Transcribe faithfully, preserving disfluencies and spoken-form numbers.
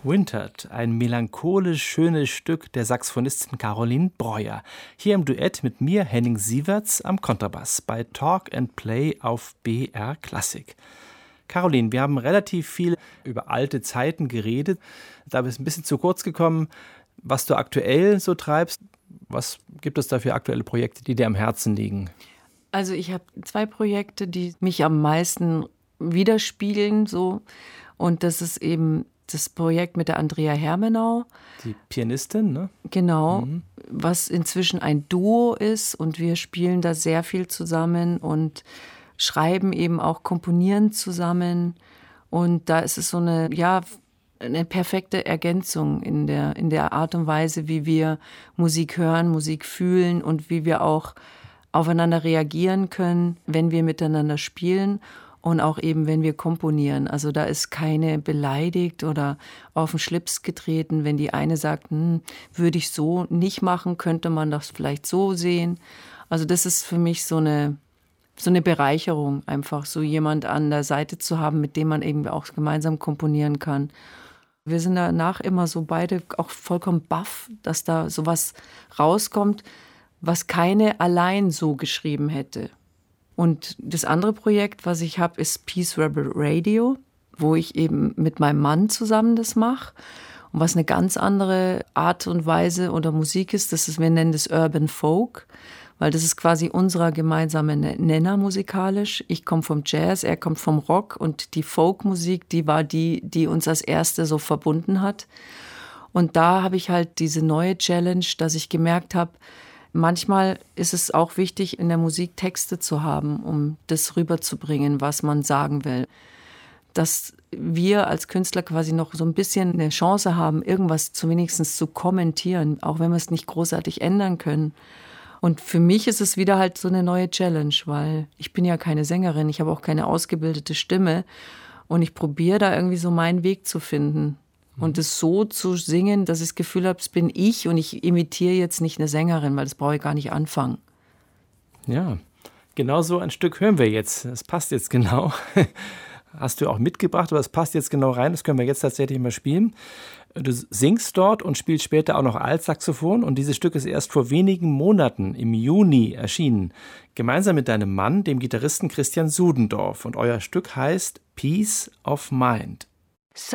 Wintered, ein melancholisch schönes Stück der Saxophonistin Caroline Breuer. Hier im Duett mit mir, Henning Sieverts, am Kontrabass bei Talk and Play auf B R Klassik. Caroline, wir haben relativ viel über alte Zeiten geredet. Da ist ein bisschen zu kurz gekommen, was du aktuell so treibst. Was gibt es da für aktuelle Projekte, die dir am Herzen liegen? Also ich habe zwei Projekte, die mich am meisten widerspiegeln. So. Und das ist eben das Projekt mit der Andrea Hermenau. Die Pianistin, ne? Genau, Mhm. Was inzwischen ein Duo ist. Und wir spielen da sehr viel zusammen und schreiben eben auch, komponieren zusammen. Und da ist es so eine, ja, eine perfekte Ergänzung in der, in der Art und Weise, wie wir Musik hören, Musik fühlen und wie wir auch aufeinander reagieren können, wenn wir miteinander spielen und auch eben, wenn wir komponieren. Also da ist keine beleidigt oder auf den Schlips getreten, wenn die eine sagt, hm, würde ich so nicht machen, könnte man das vielleicht so sehen. Also das ist für mich so eine so eine Bereicherung, einfach so jemand an der Seite zu haben, mit dem man eben auch gemeinsam komponieren kann. Wir sind danach immer so beide auch vollkommen baff, dass da sowas rauskommt, was keine allein so geschrieben hätte. Und das andere Projekt, was ich habe, ist Peace Rebel Radio, wo ich eben mit meinem Mann zusammen das mache. Und was eine ganz andere Art und Weise oder Musik ist, das ist, wir nennen das Urban Folk, weil das ist quasi unser gemeinsamer Nenner musikalisch. Ich komme vom Jazz, er kommt vom Rock und die Folkmusik, die war die, die uns als erste so verbunden hat. Und da habe ich halt diese neue Challenge, dass ich gemerkt habe, manchmal ist es auch wichtig, in der Musik Texte zu haben, um das rüberzubringen, was man sagen will. Dass wir als Künstler quasi noch so ein bisschen eine Chance haben, irgendwas zumindest zu kommentieren, auch wenn wir es nicht großartig ändern können. Und für mich ist es wieder halt so eine neue Challenge, weil ich bin ja keine Sängerin, ich habe auch keine ausgebildete Stimme und ich probiere da irgendwie so meinen Weg zu finden und es so zu singen, dass ich das Gefühl habe, es bin ich und ich imitiere jetzt nicht eine Sängerin, weil das brauche ich gar nicht anfangen. Ja, genau so ein Stück hören wir jetzt. Das passt jetzt genau. Hast du auch mitgebracht, aber es passt jetzt genau rein. Das können wir jetzt tatsächlich mal spielen. Du singst dort und spielst später auch noch Altsaxophon. Und dieses Stück ist erst vor wenigen Monaten, im Juni, erschienen. Gemeinsam mit deinem Mann, dem Gitarristen Christian Sudendorf. Und euer Stück heißt Peace of Mind.